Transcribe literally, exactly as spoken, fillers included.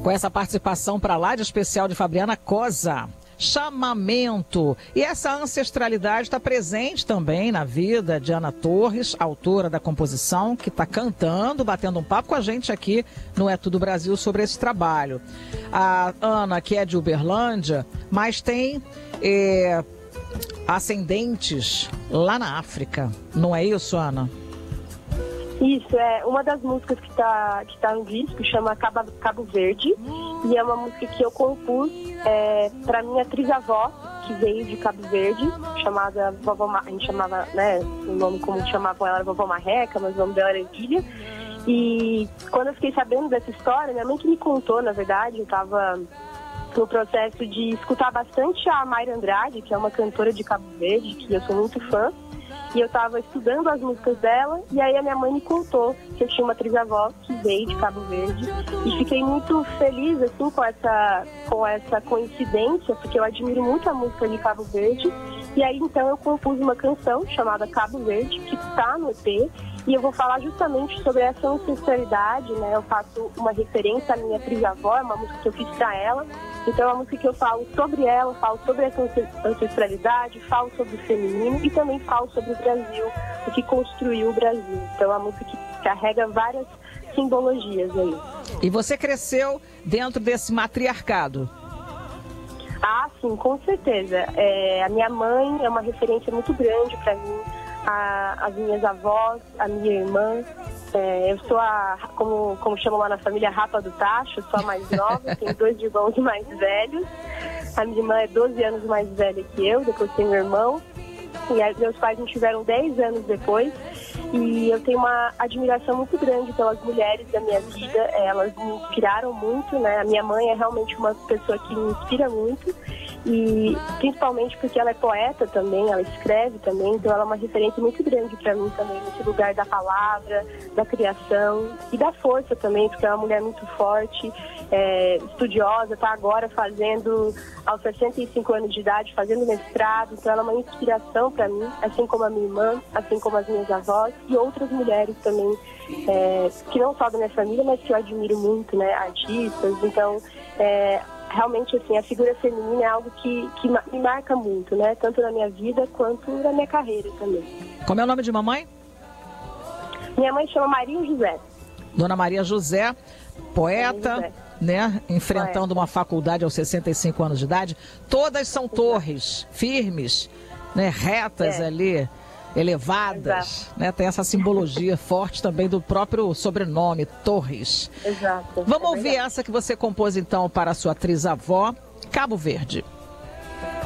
Com essa participação para lá de especial de Fabiana Cosa. Chamamento. E essa ancestralidade está presente também na vida de Ana Torres, autora da composição, que está cantando, batendo um papo com a gente aqui no É Tudo Brasil sobre esse trabalho. A Ana, que é de Uberlândia, mas tem é, ascendentes lá na África. Não é isso, Ana? Isso, é uma das músicas que está que tá no disco, chama Cabo, Cabo Verde, e é uma música que eu compus é, para minha trisavó, que veio de Cabo Verde, chamada Vovó, a gente chamava, né, o nome como chamavam ela era Vovó Marreca, mas o nome dela era Emília. E quando eu fiquei sabendo dessa história, minha mãe que me contou, na verdade, eu estava no processo de escutar bastante a Mayra Andrade, que é uma cantora de Cabo Verde, que eu sou muito fã. E eu estava estudando as músicas dela, e aí a minha mãe me contou que eu tinha uma trisavó que veio de Cabo Verde. E fiquei muito feliz, assim, com essa, com essa coincidência, porque eu admiro muito a música de Cabo Verde. E aí, então, eu compus uma canção chamada Cabo Verde, que está no E P, e eu vou falar justamente sobre essa ancestralidade, né? Eu faço uma referência à minha trisavó, é uma música que eu fiz para ela. Então é uma música que eu falo sobre ela, falo sobre essa ancestralidade, falo sobre o feminino e também falo sobre o Brasil, o que construiu o Brasil. Então é uma música que carrega várias simbologias aí. E você cresceu dentro desse matriarcado? Ah, sim, com certeza. É, a minha mãe é uma referência muito grande para mim, a, as minhas avós, a minha irmã. É, eu sou a, como, como chamam lá na família, a Rapa do Tacho, eu sou a mais nova, tenho dois irmãos mais velhos. A minha irmã é doze anos mais velha que eu, depois tenho um irmão. E aí, meus pais me tiveram dez anos depois. E eu tenho uma admiração muito grande pelas mulheres da minha vida. Elas me inspiraram muito, né? A minha mãe é realmente uma pessoa que me inspira muito. E principalmente porque ela é poeta também, ela escreve também, então ela é uma referência muito grande para mim também, nesse lugar da palavra, da criação e da força também, porque é uma mulher muito forte, é, estudiosa, está agora fazendo, aos sessenta e cinco anos de idade, fazendo mestrado, então ela é uma inspiração para mim, assim como a minha irmã, assim como as minhas avós e outras mulheres também, é, que não só da minha família, mas que eu admiro muito, né, artistas, então... É, realmente, assim, a figura feminina é algo que, que me marca muito, né? Tanto na minha vida quanto na minha carreira também. Como é o nome de mamãe? Minha mãe chama Maria José. Dona Maria José, poeta, Maria José. Né? Enfrentando poeta. Uma faculdade aos sessenta e cinco anos de idade. Todas são Exato. Torres, firmes, né? Retas é. ali, elevadas, né? Tem essa simbologia forte também do próprio sobrenome, Torres. Exato. Vamos é ouvir essa que você compôs então para a sua trisavó, Cabo Verde.